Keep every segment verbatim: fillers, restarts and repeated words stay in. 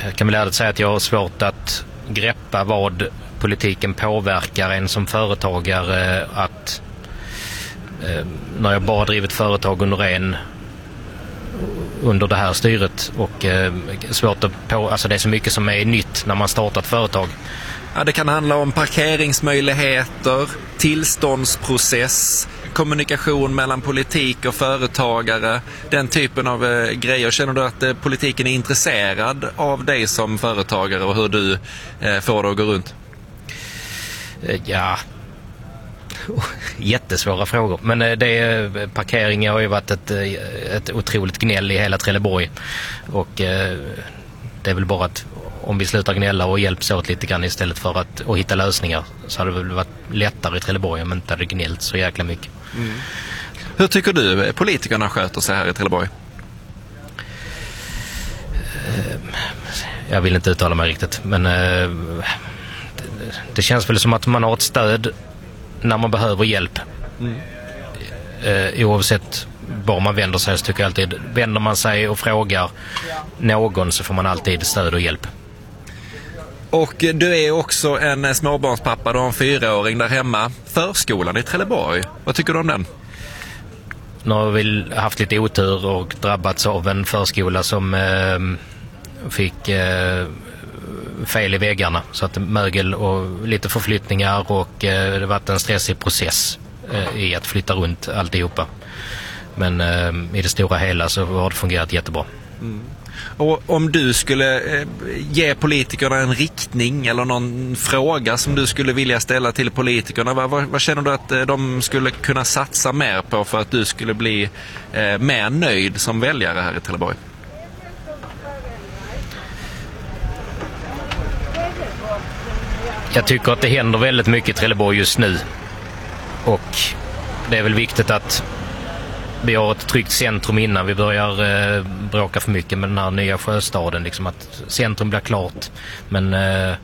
Jag kan väl ärligt säga att jag har svårt att greppa vad politiken påverkar en som företagare, att eh, när jag bara drivit företag under en under det här styret och eh, svårt att på, alltså det är så mycket som är nytt när man startar ett företag. Ja, det kan handla om parkeringsmöjligheter, tillståndsprocess, kommunikation mellan politik och företagare, den typen av eh, grejer. Känner du att eh, politiken är intresserad av dig som företagare och hur du eh, får det att gå runt? Ja, jättesvåra frågor. Men det är, parkering har ju varit ett, ett otroligt gnäll i hela Trelleborg. Och det är väl bara att om vi slutar gnälla och hjälps åt lite grann istället för att och hitta lösningar, så hade det väl varit lättare i Trelleborg om inte hade gnällt så jäkla mycket. Mm. Hur tycker du politikerna sköter sig här i Trelleborg? Jag vill inte uttala mig riktigt, men det känns väl som att man har ett stöd när man behöver hjälp. Mm. Eh, oavsett var man vänder sig, så tycker jag alltid, vänder man sig och frågar någon så får man alltid stöd och hjälp. Och du är också en småbarnspappa, du har en fyraåring där hemma. Förskolan i Trelleborg, vad tycker du om den? Nu har vi haft lite otur och drabbats av en förskola som eh, fick eh, fel i väggarna, så att mögel och lite förflyttningar, och eh, det har varit en stressig process eh, i att flytta runt alltihopa. Men eh, i det stora hela så har det fungerat jättebra. Mm. Och om du skulle eh, ge politikerna en riktning eller någon fråga som du skulle vilja ställa till politikerna, vad, vad, vad känner du att eh, de skulle kunna satsa mer på för att du skulle bli eh, mer nöjd som väljare här i Trelleborg? Jag tycker att det händer väldigt mycket i Trelleborg just nu, och det är väl viktigt att vi har ett tryggt centrum innan vi börjar eh, bråka för mycket med den här nya sjöstaden, liksom att centrum blir klart. Men eh,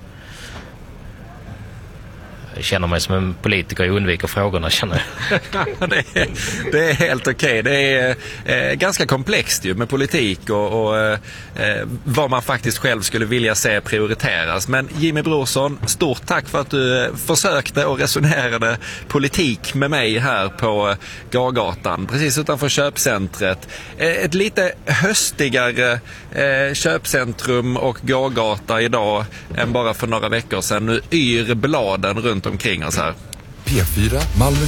jag känner mig som en politiker, jag undviker frågorna, känner jag. det, är, det är helt okej. Det är eh, ganska komplext ju med politik och, och eh, vad man faktiskt själv skulle vilja se prioriteras. Men Jimmy Brorsson, stort tack för att du försökte och resonerade politik med mig här på Gågatan, precis utanför köpcentret. Eh, ett lite höstigare eh, köpcentrum och gågata idag än bara för några veckor sedan. Nu yr bladen runt omkring oss här. P fyra Malmö